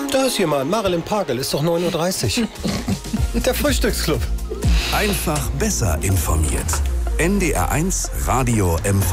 Da ist jemand. Marilyn Parkel, ist doch 9:30 Uhr. Der Frühstücksclub. Einfach besser informiert. NDR1 Radio MV.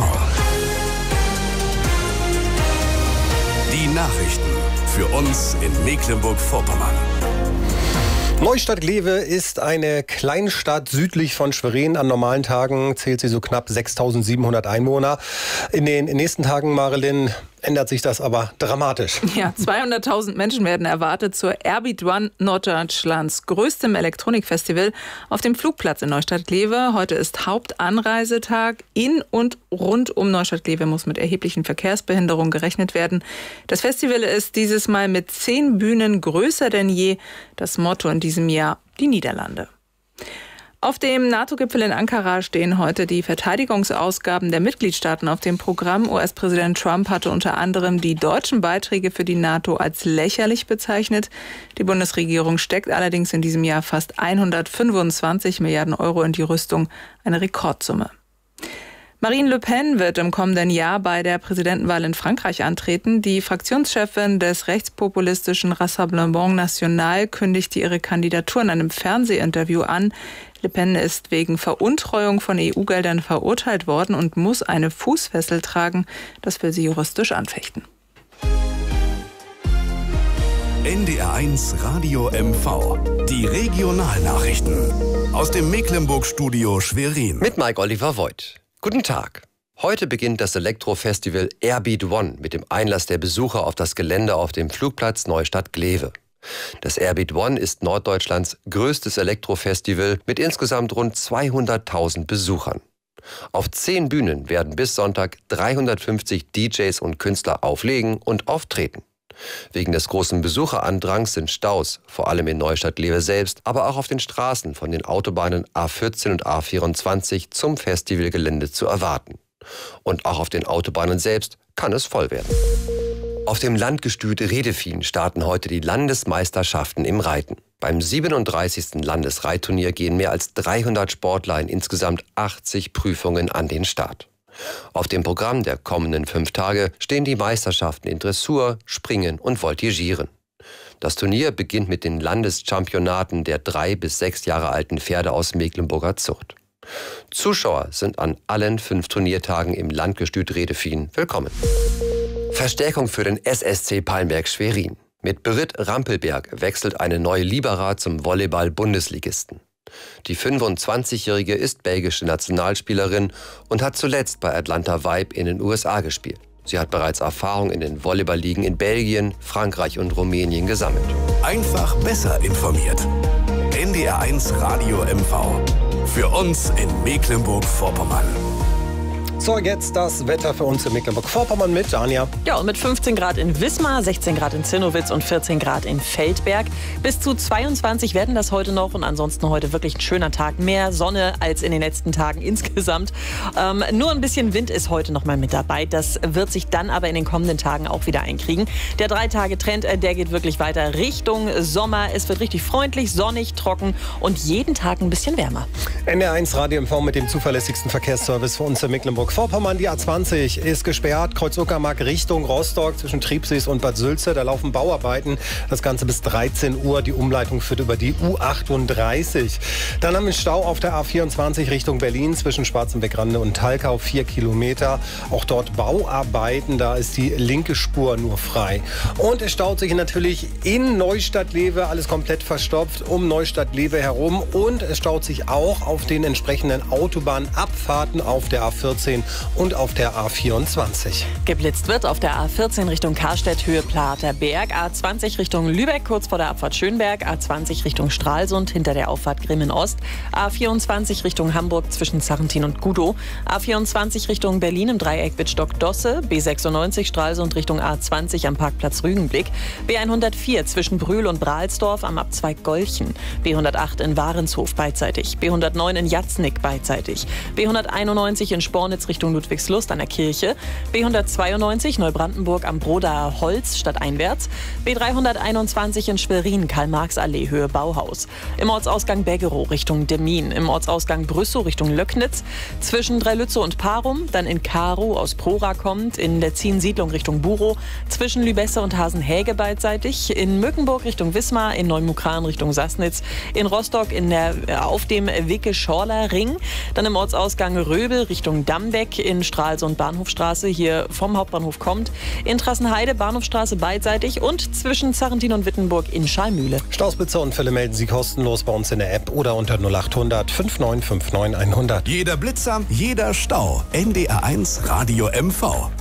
Die Nachrichten für uns in Mecklenburg-Vorpommern. Neustadt-Glewe ist eine Kleinstadt südlich von Schwerin. An normalen Tagen zählt sie so knapp 6.700 Einwohner. In den nächsten Tagen, Marilyn, ändert sich das aber dramatisch. Ja, 200.000 Menschen werden erwartet zur Airbeat One, Norddeutschlands größtem Elektronikfestival auf dem Flugplatz in Neustadt-Glewe. Heute ist Hauptanreisetag. In und rund um Neustadt-Glewe muss mit erheblichen Verkehrsbehinderungen gerechnet werden. Das Festival ist dieses Mal mit 10 Bühnen größer denn je. Das Motto in diesem Jahr: die Niederlande. Auf dem NATO-Gipfel in Ankara stehen heute die Verteidigungsausgaben der Mitgliedstaaten auf dem Programm. US-Präsident Trump hatte unter anderem die deutschen Beiträge für die NATO als lächerlich bezeichnet. Die Bundesregierung steckt allerdings in diesem Jahr fast 125 Milliarden Euro in die Rüstung, eine Rekordsumme. Marine Le Pen wird im kommenden Jahr bei der Präsidentenwahl in Frankreich antreten. Die Fraktionschefin des rechtspopulistischen Rassemblement National kündigte ihre Kandidatur in einem Fernsehinterview an. Le Pen ist wegen Veruntreuung von EU-Geldern verurteilt worden und muss eine Fußfessel tragen. Das will sie juristisch anfechten. NDR1 Radio MV. Die Regionalnachrichten aus dem Mecklenburg-Studio Schwerin. Mit Mike Oliver Voigt. Guten Tag. Heute beginnt das Elektrofestival Airbeat One mit dem Einlass der Besucher auf das Gelände auf dem Flugplatz Neustadt-Glewe. Das Airbeat One ist Norddeutschlands größtes Elektrofestival mit insgesamt rund 200.000 Besuchern. Auf 10 Bühnen werden bis Sonntag 350 DJs und Künstler auflegen und auftreten. Wegen des großen Besucherandrangs sind Staus, vor allem in Neustadt-Glewe selbst, aber auch auf den Straßen von den Autobahnen A14 und A24 zum Festivalgelände zu erwarten. Und auch auf den Autobahnen selbst kann es voll werden. Auf dem Landgestüt Redefien starten heute die Landesmeisterschaften im Reiten. Beim 37. Landesreitturnier gehen mehr als 300 Sportler in insgesamt 80 Prüfungen an den Start. Auf dem Programm der kommenden 5 Tage stehen die Meisterschaften in Dressur, Springen und Voltigieren. Das Turnier beginnt mit den Landeschampionaten der 3 bis 6 Jahre alten Pferde aus Mecklenburger Zucht. Zuschauer sind an allen 5 Turniertagen im Landgestüt Redefien willkommen. Verstärkung für den SSC Palmberg Schwerin. Mit Berit Rampelberg wechselt eine neue Libera zum Volleyball-Bundesligisten. Die 25-Jährige ist belgische Nationalspielerin und hat zuletzt bei Atlanta Vibe in den USA gespielt. Sie hat bereits Erfahrung in den Volleyball-Ligen in Belgien, Frankreich und Rumänien gesammelt. Einfach besser informiert. NDR1 Radio MV. Für uns in Mecklenburg-Vorpommern. So, jetzt das Wetter für uns in Mecklenburg-Vorpommern mit Anja. Ja, und mit 15 Grad in Wismar, 16 Grad in Zinnowitz und 14 Grad in Feldberg. Bis zu 22 werden das heute noch und ansonsten heute wirklich ein schöner Tag. Mehr Sonne als in den letzten Tagen insgesamt. Nur ein bisschen Wind ist heute noch mal mit dabei. Das wird sich dann aber in den kommenden Tagen auch wieder einkriegen. Der 3-Tage-Trend, der geht wirklich weiter Richtung Sommer. Es wird richtig freundlich, sonnig, trocken und jeden Tag ein bisschen wärmer. NDR1 Radio MV mit dem zuverlässigsten Verkehrsservice für uns in Mecklenburg-Vorpommern. Die A20 ist gesperrt, Kreuz Uckermark Richtung Rostock zwischen Triebsees und Bad Sülze. Da laufen Bauarbeiten, das Ganze bis 13 Uhr. Die Umleitung führt über die U38. Dann haben wir Stau auf der A24 Richtung Berlin zwischen Schwarzenberg-Rande und Talkau, 4 Kilometer. Auch dort Bauarbeiten, da ist die linke Spur nur frei. Und es staut sich natürlich in Neustadt-Glewe, alles komplett verstopft um Neustadt-Glewe herum. Und es staut sich auch auf den entsprechenden Autobahnabfahrten auf der A14 und auf der A24. Geblitzt wird auf der A14 Richtung Karstedt, Höhe Platerberg, A20 Richtung Lübeck, kurz vor der Abfahrt Schönberg, A20 Richtung Stralsund, hinter der Auffahrt Grimmen Ost, A24 Richtung Hamburg zwischen Sarrentin und Gudow, A24 Richtung Berlin im Dreieck Wittstock-Dosse, B96 Stralsund Richtung A20 am Parkplatz Rügenblick, B104 zwischen Brühl und Brahlsdorf am Abzweig Golchen, B108 in Warenshof beidseitig, B109 in Jatznick beidseitig, B191 in Spornitz Neuss Richtung Ludwigslust an der Kirche. B192 Neubrandenburg am Brodaer Holz stadteinwärts. B321 in Schwerin, Karl-Marx-Allee, Höhe Bauhaus. Im Ortsausgang Bergerow Richtung Demmin. Im Ortsausgang Brüssow Richtung Löcknitz. Zwischen Dreilützow und Parum. Dann in Karow aus Prora kommt. In der Ziehen-Siedlung Richtung Burow. Zwischen Lübesse und Hasenhäge beidseitig. In Mückenburg Richtung Wismar. In Neumukran Richtung Sassnitz. In Rostock auf dem Wicke-Schorler Ring. Dann im Ortsausgang Röbel Richtung Dammbeck. In Stralsund Bahnhofstraße, hier vom Hauptbahnhof kommt. In Trassenheide Bahnhofstraße beidseitig. Und zwischen Zarrentin und Wittenburg in Schallmühle. Stausblitzerunfälle melden Sie kostenlos bei uns in der App oder unter 0800 5959 100. Jeder Blitzer, jeder Stau. NDR1 Radio MV.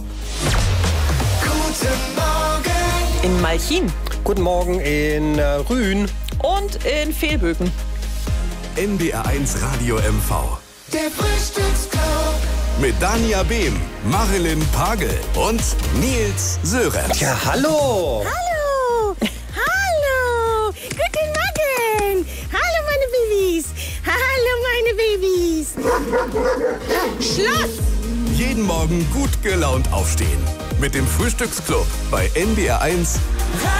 Guten Morgen. In Malchin. Guten Morgen in Rühen. Und in Fehlböken. NDR1 Radio MV. Der Frühstücksclub. Mit Dania Behm, Marilyn Pagel und Nils Sörensen. Ja, hallo. Hallo! Hallo! Guten Morgen! Hallo, meine Babys! Hallo, meine Babys! Schluss! Jeden Morgen gut gelaunt aufstehen. Mit dem Frühstücksclub bei NDR1